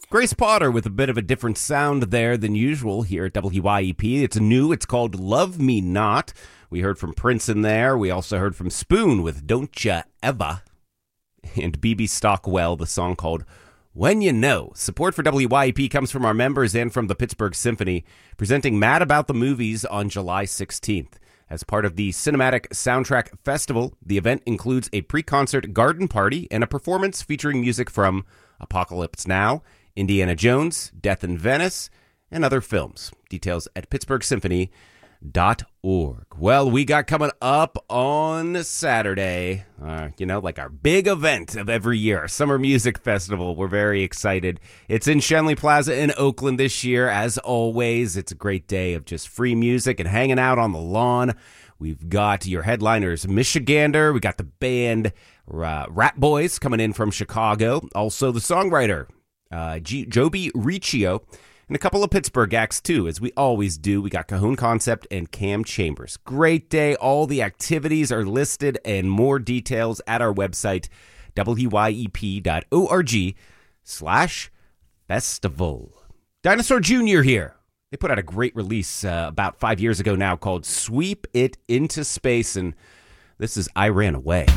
Grace Potter with a bit of a different sound there than usual here at WYEP. It's new. It's called Love Me Not. We heard from Prince in there. We also heard from Spoon with Don't Ya Ever. And BB Stockwell, the song called When You Know. Support for WYEP comes from our members and from the Pittsburgh Symphony, presenting Mad About the Movies on July 16th. As part of the Cinematic Soundtrack Festival, the event includes a pre-concert garden party and a performance featuring music from Apocalypse Now, Indiana Jones, Death in Venice, and other films. Details at pittsburghsymphony.org. Well, we got coming up on Saturday, like our big event of every year, our Summer Music Festival. We're very excited. It's in Schenley Plaza in Oakland this year. As always, it's a great day of just free music and hanging out on the lawn. We've got your headliners, Michigander. We got the band Rat Boys coming in from Chicago. Also the songwriter, Joby Riccio, and a couple of Pittsburgh acts, too, as we always do. We got Cajon Concept and Cam Chambers. Great day. All the activities are listed and more details at our website, wyep.org/festival. Dinosaur Jr. here. They put out a great release about 5 years ago now called Sweep It Into Space, and this is I Ran Away.